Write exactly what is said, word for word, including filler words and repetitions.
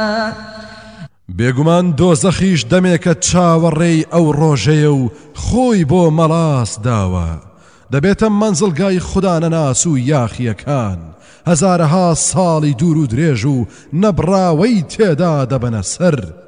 بێگومان دۆزەخیش دەمێکە چاوەڕێی ئەو ڕۆژەیە و خۆی بۆ مەڵاس داوە دەبێتە مەنزڵگای خوددا نەناس و یاخیەکان هەزارەها ساڵی دوور و درێژ و نەبراوەی تێدا دەبەنە سەر